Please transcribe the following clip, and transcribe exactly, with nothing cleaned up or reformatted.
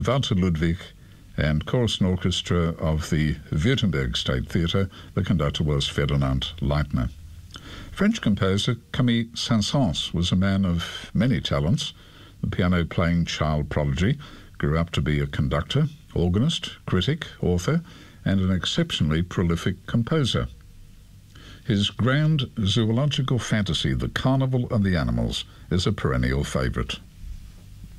Walter Ludwig, and chorus and orchestra of the Württemberg State Theatre. The conductor was Ferdinand Leitner. French composer Camille Saint-Saëns was a man of many talents. The piano-playing child prodigy grew up to be a conductor, organist, critic, author, and an exceptionally prolific composer. His grand zoological fantasy, The Carnival of the Animals, is a perennial favourite.